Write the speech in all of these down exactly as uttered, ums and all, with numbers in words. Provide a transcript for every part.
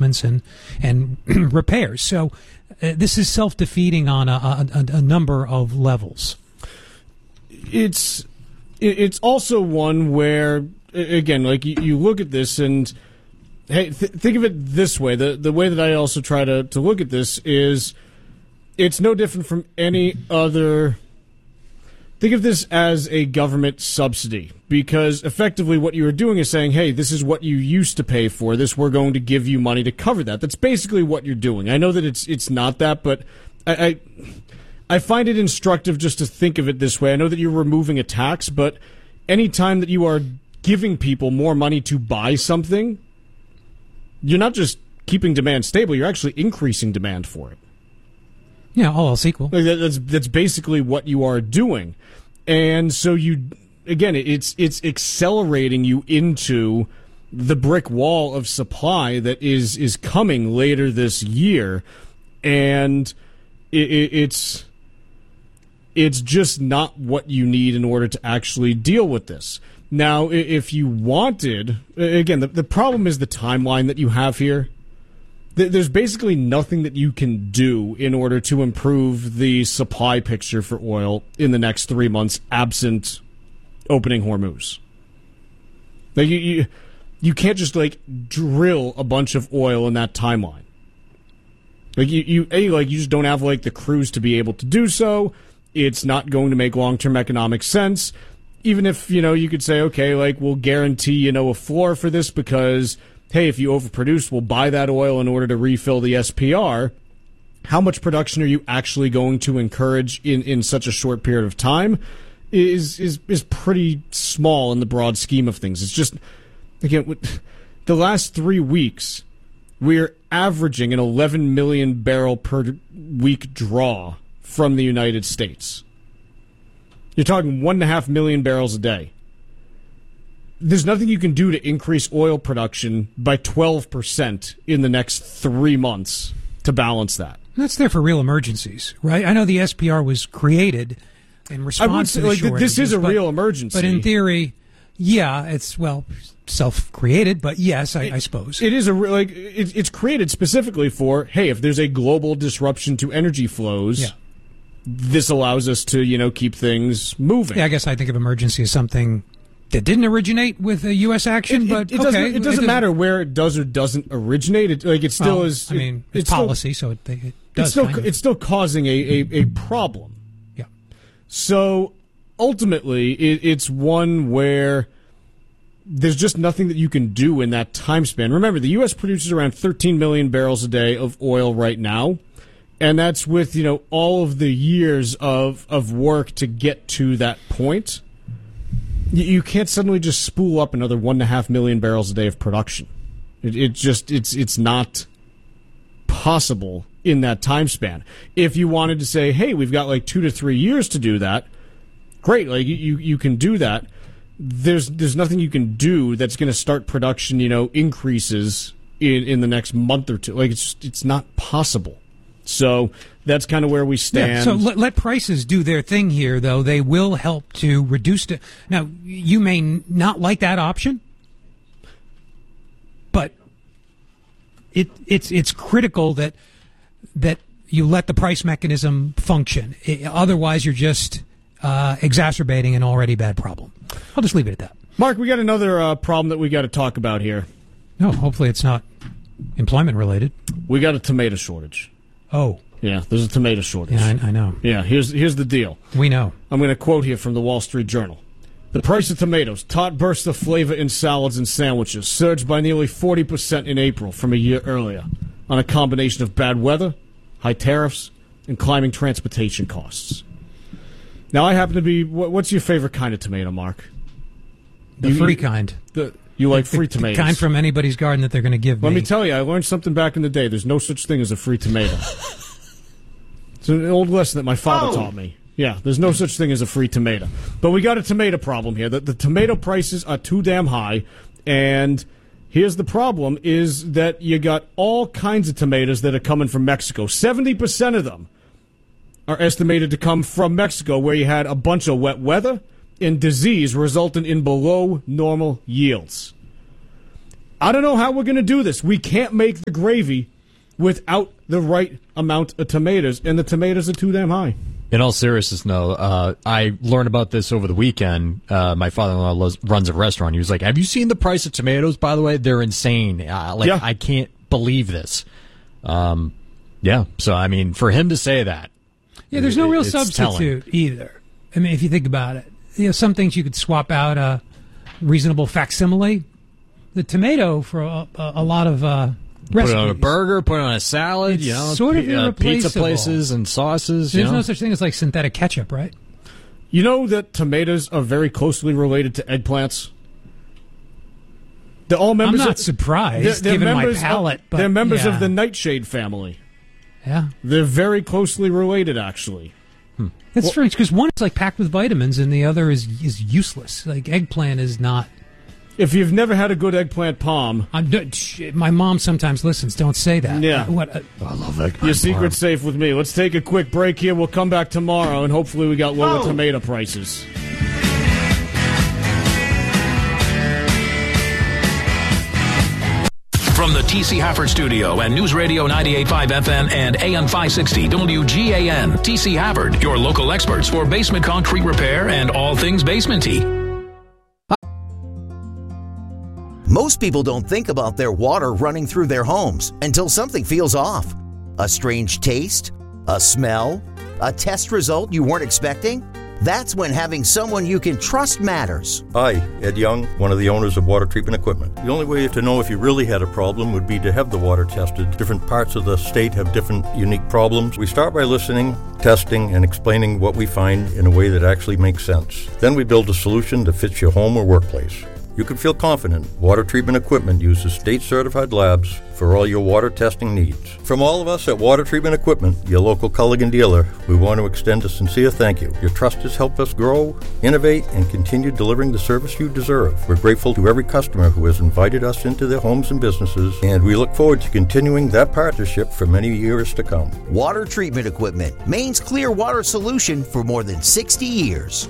replacements and and repairs. So uh, this is self-defeating on a, a, a number of levels. It's it's also one where, again, like you, you look at this and, hey, th- think of it this way. The the way that I also try to, to look at this is it's no different from any other. Think of this as a government subsidy, because effectively what you are doing is saying, hey, this is what you used to pay for this. We're going to give you money to cover that. That's basically what you're doing. I know that it's it's not that, but I, I I find it instructive just to think of it this way. I know that you're removing a tax, but any time that you are giving people more money to buy something, you're not just keeping demand stable, you're actually increasing demand for it. Yeah, all else equal. Like that, that's that's basically what you are doing. And so you, again, it's it's accelerating you into the brick wall of supply that is, is coming later this year. And it, it, it's it's just not what you need in order to actually deal with this. Now, if you wanted, again, the, the problem is the timeline that you have here. There's basically nothing that you can do in order to improve the supply picture for oil in the next three months, absent opening Hormuz. Like you, you, you can't just like drill a bunch of oil in that timeline. Like you, you, a like you just don't have like the crews to be able to do so. It's not going to make long-term economic sense. Even if, you know, you could say, okay, like we'll guarantee, you know, a floor for this because, hey, if you overproduce, we'll buy that oil in order to refill the S P R. How much production are you actually going to encourage in, in such a short period of time is is is pretty small in the broad scheme of things. It's just, again, the last three weeks, we're averaging an eleven million barrel per week draw from the United States. You're talking one and a half million barrels a day. There's nothing you can do to increase oil production by twelve percent in the next three months to balance that. That's there for real emergencies, right? I know the S P R was created in response I would say, to the like, shortages, this is a but, real emergency. But in theory, yeah, it's, well, self-created, but yes, I, it, I suppose. It is a, like, it, it's created specifically for, hey, if there's a global disruption to energy flows, yeah. this allows us to, you know, keep things moving. Yeah, I guess I think of emergency as something that didn't originate with a U S action, it, but it, it okay. doesn't, it doesn't, it doesn't matter where it does or doesn't originate. It, like, it still well, is. I mean, it, it's, it's policy, still, so it, it does. It's still, kind of. it's still causing a, a, a problem. Yeah. So ultimately, it, it's one where there's just nothing that you can do in that time span. Remember, the U S produces around thirteen million barrels a day of oil right now. And that's with, you know, all of the years of, of work to get to that point. You, you can't suddenly just spool up another one and a half million barrels a day of production. It, it just, it's, it's not possible in that time span. If you wanted to say, hey, we've got like two to three years to do that, great, like you, you, you can do that. There's, there's nothing you can do that's going to start production, you know, increases in, in the next month or two. Like it's, it's not possible. So that's kind of where we stand. Yeah, so let, let prices do their thing here, though. They will help to reduce it. Now, you may not like that option, but it it's it's critical that that you let the price mechanism function. It, otherwise, you're just uh, exacerbating an already bad problem. I'll just leave it at that. Mark, we got another uh, problem that we got to talk about here. No, hopefully it's not employment related. We got a tomato shortage. Oh. Yeah, there's a tomato shortage. Yeah, I, I know. Yeah, here's here's the deal. We know. I'm going to quote here from the Wall Street Journal. The price of tomatoes, top burst of flavor in salads and sandwiches, surged by nearly forty percent in April from a year earlier on a combination of bad weather, high tariffs, and climbing transportation costs. Now, I happen to be... What's your favorite kind of tomato, Mark? The you, free you, kind. The, you like the, free the, tomatoes. The kind from anybody's garden that they're going to give me. Let me tell you, I learned something back in the day. There's no such thing as a free tomato. It's an old lesson that my father oh. taught me. Yeah, there's no such thing as a free tomato. But we got a tomato problem here. The, the tomato prices are too damn high, and here's the problem, is that you got all kinds of tomatoes that are coming from Mexico. seventy percent of them are estimated to come from Mexico, where you had a bunch of wet weather and disease resulting in below normal yields. I don't know how we're going to do this. We can't make the gravy without the right amount of tomatoes, and the tomatoes are too damn high. In all seriousness, no, uh, I learned about this over the weekend. Uh, my father-in-law loves, runs a restaurant. He was like, have you seen the price of tomatoes, by the way? They're insane. Uh, like, yeah. I can't believe this. Um, yeah, so, I mean, for him to say that. Yeah, there's no it, real substitute telling. either. I mean, if you think about it. You know, some things you could swap out a reasonable facsimile. The tomato for a, a lot of uh, recipes. Put it on a burger, put it on a salad, it's you know, sort of uh, pizza irreplaceable. places and sauces. There's you know? no such thing as like synthetic ketchup, right? You know that tomatoes are very closely related to eggplants? They're all members I'm not of, surprised, they're, they're given my members palate. Of, but they're members yeah. of the nightshade family. Yeah. They're very closely related, actually. Hmm. That's well, strange, because one is like packed with vitamins and the other is is useless. Like eggplant is not. If you've never had a good eggplant palm, I'm, my mom sometimes listens. Don't say that. Yeah, uh, what? Uh, I love eggplant. Your secret's safe with me. Let's take a quick break here. We'll come back tomorrow, and hopefully we got lower oh. tomato prices. From the T C Hafford Studio and News Radio ninety-eight point five F M and A M five sixty W G A N, T C Hafford, your local experts for basement concrete repair and all things basement-y. Most people don't think about their water running through their homes until something feels off. A strange taste, a smell, a test result you weren't expecting. That's when having someone you can trust matters. Hi, Ed Young, one of the owners of Water Treatment Equipment. The only way to know if you really had a problem would be to have the water tested. Different parts of the state have different unique problems. We start by listening, testing, and explaining what we find in a way that actually makes sense. Then we build a solution that fits your home or workplace. You can feel confident Water Treatment Equipment uses state-certified labs for all your water testing needs. From all of us at Water Treatment Equipment, your local Culligan dealer, we want to extend a sincere thank you. Your trust has helped us grow, innovate, and continue delivering the service you deserve. We're grateful to every customer who has invited us into their homes and businesses, and we look forward to continuing that partnership for many years to come. Water Treatment Equipment, Maine's clear water solution for more than sixty years.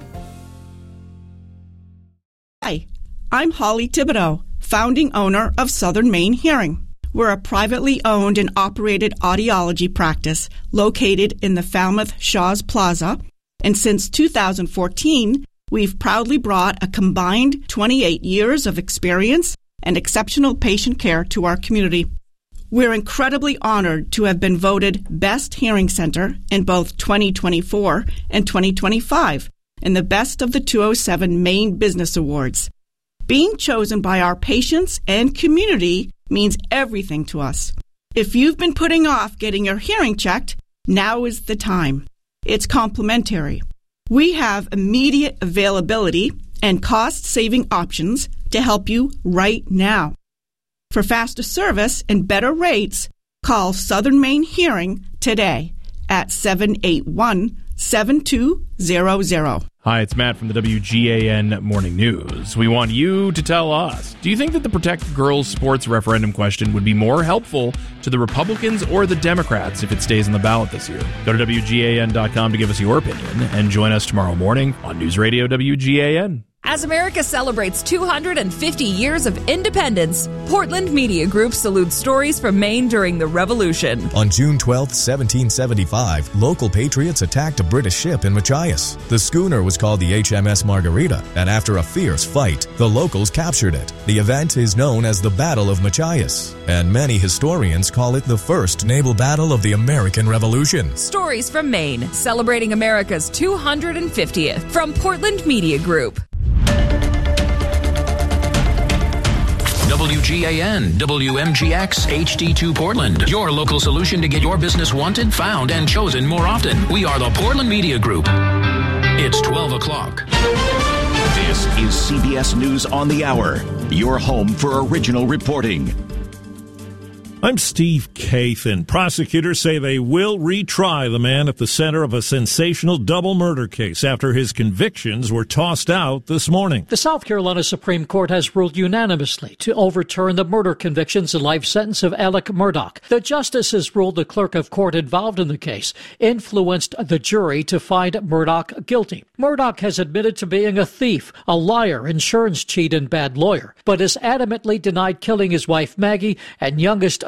Hi, I'm Holly Thibodeau, founding owner of Southern Maine Hearing. We're a privately owned and operated audiology practice located in the Falmouth Shaw's Plaza, and since two thousand fourteen, we've proudly brought a combined twenty-eight years of experience and exceptional patient care to our community. We're incredibly honored to have been voted Best Hearing Center in both twenty twenty-four and twenty twenty-five, and the Best of the two oh seven Maine Business Awards. Being chosen by our patients and community means everything to us. If you've been putting off getting your hearing checked, now is the time. It's complimentary. We have immediate availability and cost-saving options to help you right now. For faster service and better rates, call Southern Maine Hearing today at seven eight one, seven two zero zero. Hi, it's Matt from the W G A N Morning News. We want you to tell us, do you think that the Protect Girls Sports referendum question would be more helpful to the Republicans or the Democrats if it stays on the ballot this year? Go to W G A N dot com to give us your opinion and join us tomorrow morning on News Radio W G A N. As America celebrates two hundred fifty years of independence, Portland Media Group salutes stories from Maine during the Revolution. On June twelfth, seventeen seventy-five, local patriots attacked a British ship in Machias. The schooner was called the H M S Margarita, and after a fierce fight, the locals captured it. The event is known as the Battle of Machias, and many historians call it the first naval battle of the American Revolution. Stories from Maine, celebrating America's two hundred fiftieth, from Portland Media Group. W G A N, W M G X, H D two Portland. Your local solution to get your business wanted, found, and chosen more often. We are the Portland Media Group. It's twelve o'clock. This is C B S News on the Hour, your home for original reporting. I'm Steve Kathan. Prosecutors say they will retry the man at the center of a sensational double murder case after his convictions were tossed out this morning. The South Carolina Supreme Court has ruled unanimously to overturn the murder convictions and life sentence of Alec Murdaugh. The justices ruled the clerk of court involved in the case influenced the jury to find Murdaugh guilty. Murdaugh has admitted to being a thief, a liar, insurance cheat, and bad lawyer, but has adamantly denied killing his wife Maggie and youngest